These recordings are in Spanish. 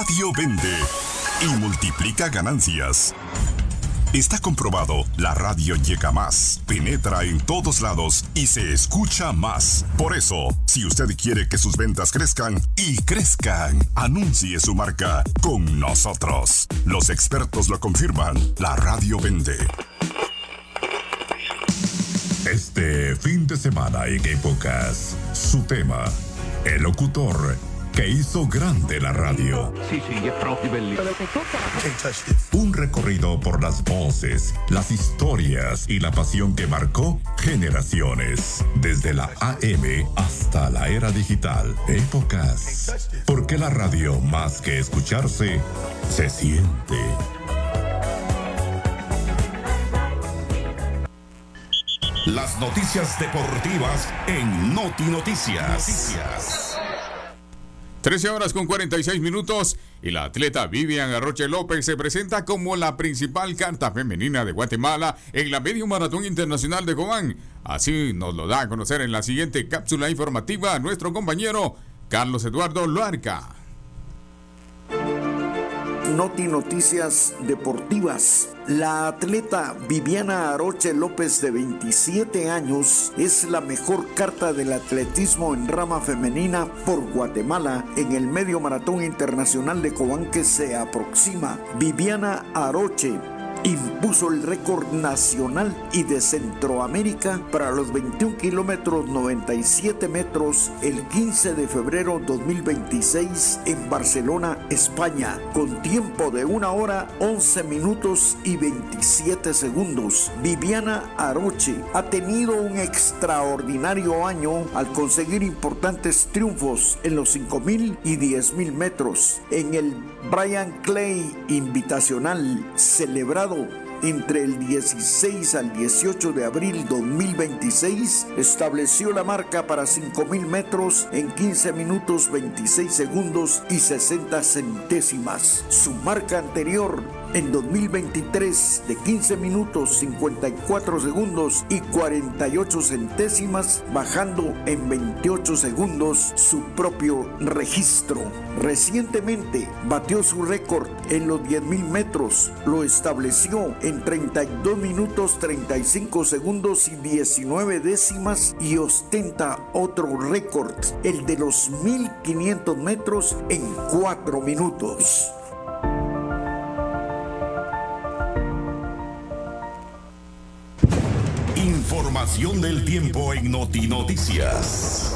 radio vende y multiplica ganancias. Está comprobado, la radio llega más, penetra en todos lados y se escucha más. Por eso, si usted quiere que sus ventas crezcan y crezcan, anuncie su marca con nosotros. Los expertos lo confirman, la radio vende. Este fin de semana en Épocas, su tema, el locutor que hizo grande la radio. Un recorrido por las voces, las historias y la pasión que marcó generaciones. Desde la AM hasta la era digital. Épocas. Porque la radio, más que escucharse, se siente. Las noticias deportivas en Noti Noticias. 13:46 y la atleta Vivian Aroche López se presenta como la principal carta femenina de Guatemala en la Medio Maratón Internacional de Cobán. Así nos lo da a conocer en la siguiente cápsula informativa nuestro compañero Carlos Eduardo Loarca. Noti Noticias Deportivas. La atleta Viviana Aroche López, de 27 años, es la mejor carta del atletismo en rama femenina por Guatemala en el Medio Maratón Internacional de Cobán que se aproxima. Viviana Aroche impuso el récord nacional y de Centroamérica para los 21 kilómetros 97 metros el 15 de febrero 2026 en Barcelona, España, con tiempo de 1 hora 11 minutos y 27 segundos. Viviana Aroche ha tenido un extraordinario año al conseguir importantes triunfos en los 5,000 y 10,000 metros. En el Brian Clay Invitacional, celebrado entre el 16 al 18 de abril 2026, estableció la marca para 5,000 metros en 15 minutos 26 segundos y 60 centésimas. Su marca anterior en 2023 de 15 minutos 54 segundos y 48 centésimas, bajando en 28 segundos su propio registro. Recientemente batió su récord en los 10,000 metros, lo estableció en 32 minutos 35 segundos y 19 décimas y ostenta otro récord, el de los 1,500 metros en 4 minutos. Información del tiempo en Noti Noticias.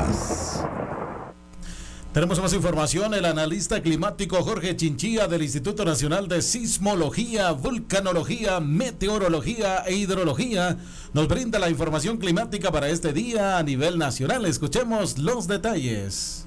Tenemos más información. El analista climático Jorge Chinchilla del Instituto Nacional de Sismología, Vulcanología, Meteorología e Hidrología nos brinda la información climática para este día a nivel nacional. Escuchemos los detalles.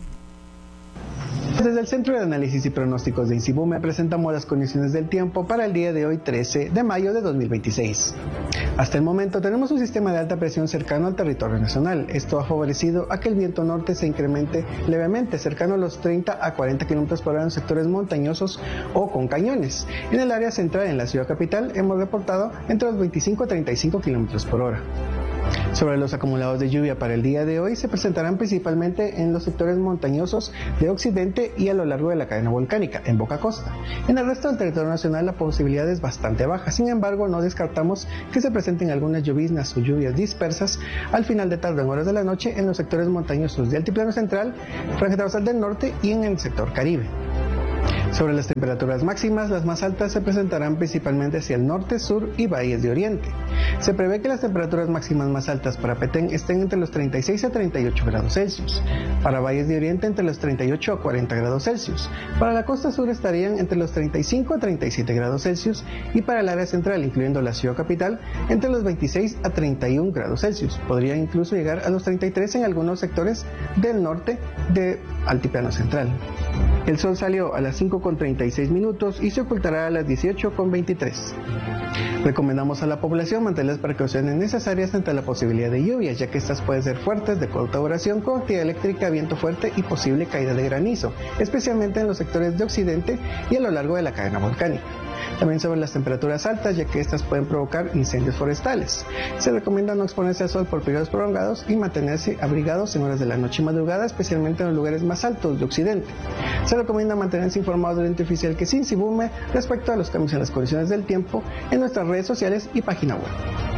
Desde el Centro de Análisis y Pronósticos de INSIBUME presentamos las condiciones del tiempo para el día de hoy, 13 de mayo de 2026. Hasta el momento tenemos un sistema de alta presión cercano al territorio nacional. Esto ha favorecido a que el viento norte se incremente levemente, cercano a los 30 a 40 km por hora en sectores montañosos o con cañones. En el área central, en la ciudad capital, hemos reportado entre los 25 a 35 km por hora. Sobre los acumulados de lluvia para el día de hoy, se presentarán principalmente en los sectores montañosos de occidente y a lo largo de la cadena volcánica, en Boca Costa. En el resto del territorio nacional la posibilidad es bastante baja, sin embargo no descartamos que se presenten algunas lloviznas o lluvias dispersas al final de tarde en horas de la noche en los sectores montañosos del altiplano central, franja dorsal del norte y en el sector Caribe. Sobre las temperaturas máximas, las más altas se presentarán principalmente hacia el norte, sur y valles de oriente. Se prevé que las temperaturas máximas más altas para Petén estén entre los 36 a 38 grados Celsius, para valles de oriente entre los 38 a 40 grados Celsius, para la costa sur estarían entre los 35 a 37 grados Celsius y para el área central, incluyendo la ciudad capital, entre los 26 a 31 grados Celsius. Podría incluso llegar a los 33 en algunos sectores del norte de altiplano central. El sol salió a las 5:36 y se ocultará a las 18:23. Recomendamos a la población mantener las precauciones necesarias ante la posibilidad de lluvias, ya que estas pueden ser fuertes, de corta duración, con actividad eléctrica, viento fuerte y posible caída de granizo, especialmente en los sectores de occidente y a lo largo de la cadena volcánica. También sobre las temperaturas altas, ya que estas pueden provocar incendios forestales. Se recomienda no exponerse al sol por periodos prolongados y mantenerse abrigados en horas de la noche y madrugada, especialmente en los lugares más altos de occidente. Se recomienda mantenerse informado del ente oficial que es INSIBUME respecto a los cambios en las condiciones del tiempo en nuestras redes sociales y página web.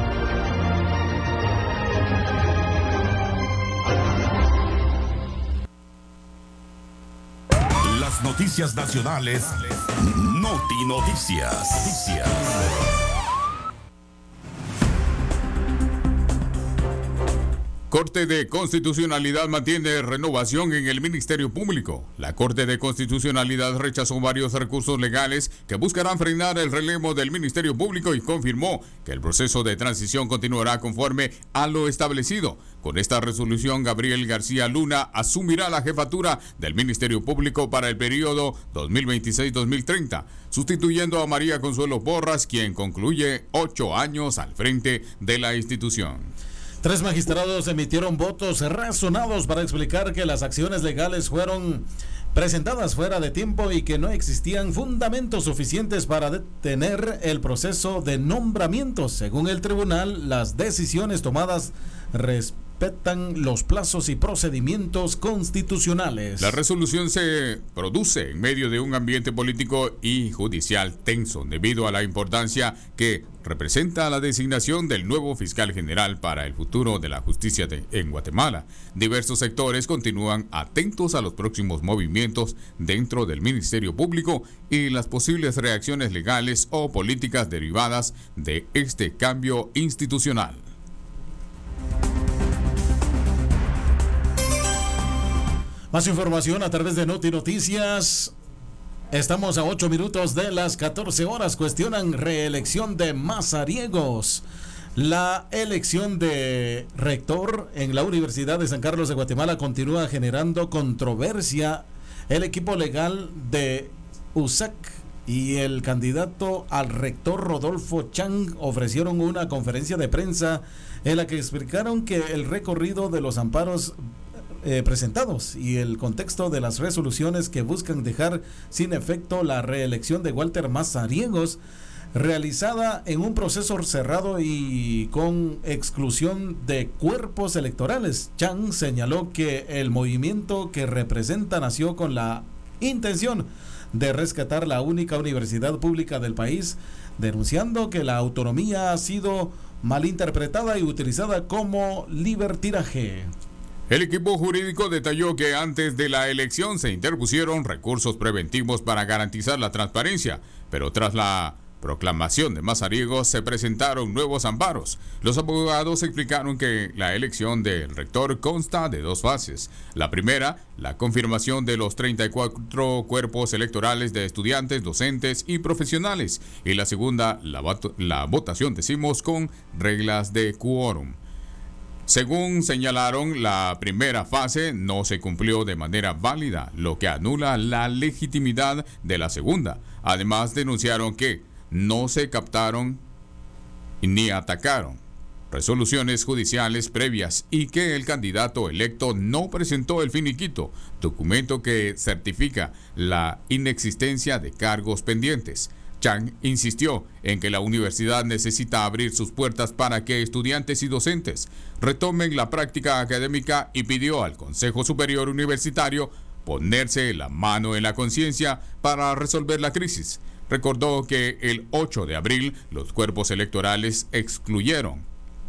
Las noticias nacionales. Noti Noticias. Corte de Constitucionalidad mantiene renovación en el Ministerio Público. La Corte de Constitucionalidad rechazó varios recursos legales que buscarán frenar el relevo del Ministerio Público y confirmó que el proceso de transición continuará conforme a lo establecido. Con esta resolución, Gabriel García Luna asumirá la jefatura del Ministerio Público para el periodo 2026-2030, sustituyendo a María Consuelo Porras, quien concluye 8 años al frente de la institución. 3 magistrados emitieron votos razonados para explicar que las acciones legales fueron presentadas fuera de tiempo y que no existían fundamentos suficientes para detener el proceso de nombramiento. Según el tribunal, las decisiones tomadas respetan los plazos y procedimientos constitucionales. La resolución se produce en medio de un ambiente político y judicial tenso debido a la importancia que representa la designación del nuevo fiscal general para el futuro de la justicia en Guatemala. Diversos sectores continúan atentos a los próximos movimientos dentro del Ministerio Público y las posibles reacciones legales o políticas derivadas de este cambio institucional. Más información a través de Noti Noticias. Estamos a 8 minutos de las 14 horas. Cuestionan reelección de Mazariegos. La elección de rector en la Universidad de San Carlos de Guatemala continúa generando controversia. El equipo legal de USAC y el candidato al rector Rodolfo Chang ofrecieron una conferencia de prensa en la que explicaron que el recorrido de los amparos presentados y el contexto de las resoluciones que buscan dejar sin efecto la reelección de Walter Mazariegos, realizada en un proceso cerrado y con exclusión de cuerpos electorales. Chang señaló que el movimiento que representa nació con la intención de rescatar la única universidad pública del país, denunciando que la autonomía ha sido malinterpretada y utilizada como libertinaje. El equipo jurídico detalló que antes de la elección se interpusieron recursos preventivos para garantizar la transparencia, pero tras la proclamación de Mazariegos se presentaron nuevos amparos. Los abogados explicaron que la elección del rector consta de 2 fases. La primera, la confirmación de los 34 cuerpos electorales de estudiantes, docentes y profesionales. Y la segunda, la votación, con reglas de quórum. Según señalaron, la primera fase no se cumplió de manera válida, lo que anula la legitimidad de la segunda. Además, denunciaron que no se captaron ni atacaron resoluciones judiciales previas y que el candidato electo no presentó el finiquito, documento que certifica la inexistencia de cargos pendientes. Chang insistió en que la universidad necesita abrir sus puertas para que estudiantes y docentes retomen la práctica académica y pidió al Consejo Superior Universitario ponerse la mano en la conciencia para resolver la crisis. Recordó que el 8 de abril los cuerpos electorales excluyeron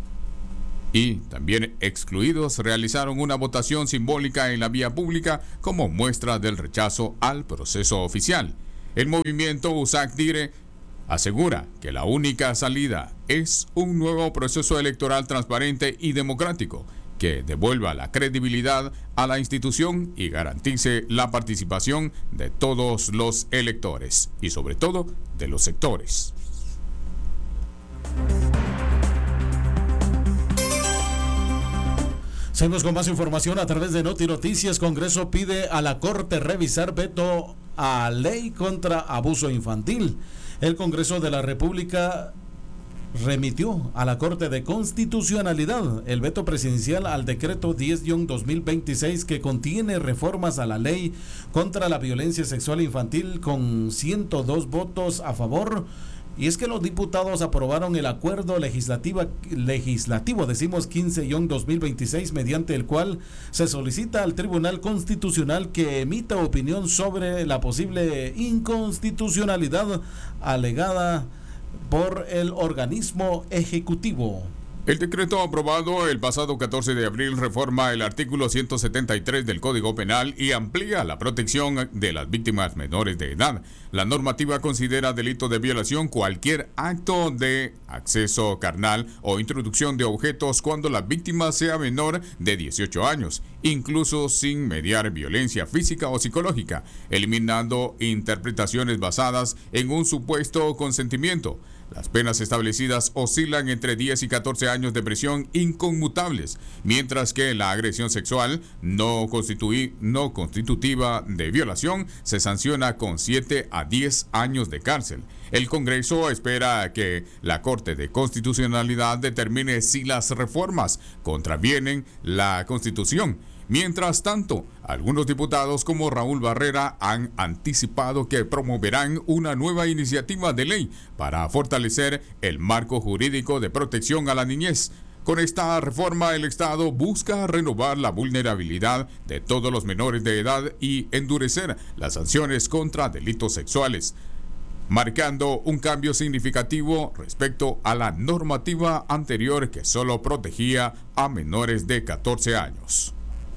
y también excluidos realizaron una votación simbólica en la vía pública como muestra del rechazo al proceso oficial. El movimiento USAC-DIRE asegura que la única salida es un nuevo proceso electoral transparente y democrático que devuelva la credibilidad a la institución y garantice la participación de todos los electores y sobre todo de los sectores. Seguimos con más información a través de Noti Noticias. Congreso pide a la Corte revisar veto a ley contra abuso infantil. El Congreso de la República remitió a la Corte de Constitucionalidad el veto presidencial al decreto 10-2026 que contiene reformas a la ley contra la violencia sexual infantil con 102 votos a favor Y es que los diputados aprobaron el acuerdo legislativo, decimos 15-2026, mediante el cual se solicita al Tribunal Constitucional que emita opinión sobre la posible inconstitucionalidad alegada por el organismo ejecutivo. El decreto aprobado el pasado 14 de abril reforma el artículo 173 del Código Penal y amplía la protección de las víctimas menores de edad. La normativa considera delito de violación cualquier acto de acceso carnal o introducción de objetos cuando la víctima sea menor de 18 años, incluso sin mediar violencia física o psicológica, eliminando interpretaciones basadas en un supuesto consentimiento. Las penas establecidas oscilan entre 10 y 14 años de prisión inconmutables, mientras que la agresión sexual no constitutiva de violación se sanciona con 7 a 10 años de cárcel. El Congreso espera que la Corte de Constitucionalidad determine si las reformas contravienen la Constitución. Mientras tanto, algunos diputados como Raúl Barrera han anticipado que promoverán una nueva iniciativa de ley para fortalecer el marco jurídico de protección a la niñez. Con esta reforma, el Estado busca renovar la vulnerabilidad de todos los menores de edad y endurecer las sanciones contra delitos sexuales, marcando un cambio significativo respecto a la normativa anterior que solo protegía a menores de 14 años.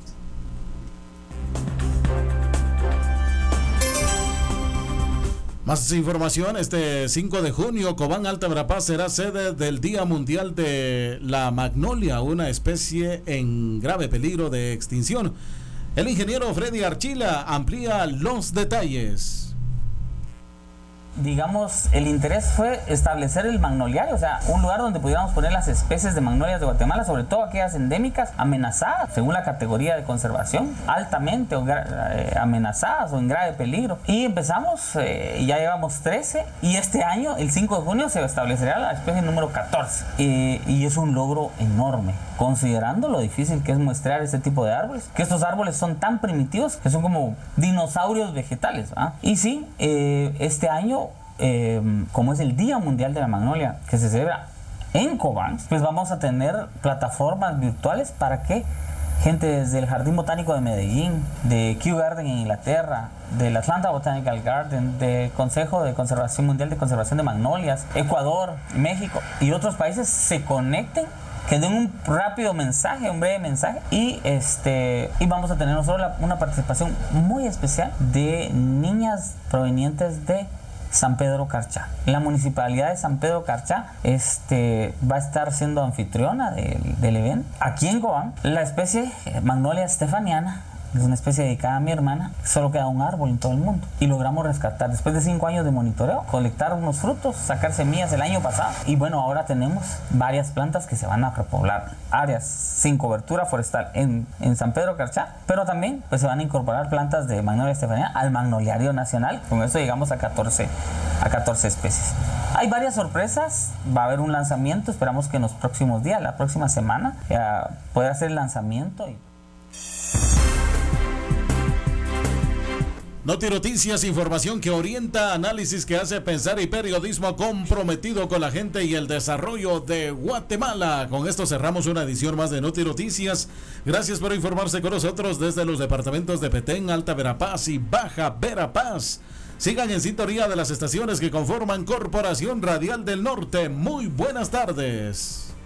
Más información, este 5 de junio, Cobán Alta Verapaz será sede del Día Mundial de la Magnolia, una especie en grave peligro de extinción. El ingeniero Freddy Archila amplía los detalles. Digamos, el interés fue establecer el magnoliario, o sea, un lugar donde pudiéramos poner las especies de magnolias de Guatemala, sobre todo aquellas endémicas amenazadas, según la categoría de conservación, altamente amenazadas o en grave peligro. Y empezamos, ya llevamos 13, y este año, el 5 de junio, se establecerá la especie número 14. Y es un logro enorme, considerando lo difícil que es muestrear este tipo de árboles, que estos árboles son tan primitivos que son como dinosaurios vegetales, ¿ah? Y sí, este año, como es el Día Mundial de la Magnolia, que se celebra en Cobán, pues vamos a tener plataformas virtuales para que gente desde el Jardín Botánico de Medellín, de Kew Garden en Inglaterra, del Atlanta Botanical Garden, del Consejo de Conservación Mundial de Conservación de Magnolias, Ecuador, México y otros países se conecten, que den un rápido mensaje, un breve mensaje, y vamos a tener nosotros una participación muy especial de niñas provenientes de San Pedro Carchá. La municipalidad de San Pedro Carchá va a estar siendo anfitriona del evento. Aquí en Cobán, la especie Magnolia stefaniana es una especie dedicada a mi hermana. Solo queda un árbol en todo el mundo y logramos rescatar, después de 5 años de monitoreo, colectar unos frutos, sacar semillas el año pasado, y bueno, ahora tenemos varias plantas que se van a repoblar, áreas sin cobertura forestal en San Pedro Carchá, pero también pues se van a incorporar plantas de Magnolia stefaniana al Magnoliario Nacional. Con eso llegamos a 14 especies. Hay varias sorpresas, va a haber un lanzamiento, esperamos que en los próximos días, la próxima semana, pueda hacer el lanzamiento. Notinoticias, información que orienta, análisis que hace pensar y periodismo comprometido con la gente y el desarrollo de Guatemala. Con esto cerramos una edición más de Notinoticias. Gracias por informarse con nosotros desde los departamentos de Petén, Alta Verapaz y Baja Verapaz. Sigan en sintonía de las estaciones que conforman Corporación Radial del Norte. Muy buenas tardes.